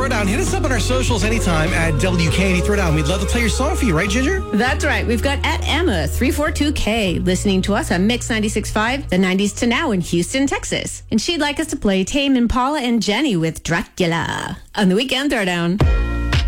Throwdown. Hit us up on our socials anytime at WKND Throwdown. We'd love to play your song for you, right, Ginger? That's right. We've got at Emma342K listening to us on Mix 96.5, the 90s to now in Houston, Texas. And she'd like us to play Tame Impala and Jenny with Dracula on the Weekend Throwdown.